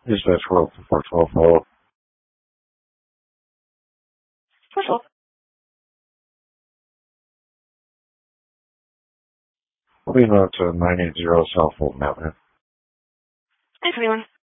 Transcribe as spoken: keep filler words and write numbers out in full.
Dispatch twelve to four twelve, follow. four twelve. We'll be about uh, nine eighty South Fulton Avenue. Thanks, everyone.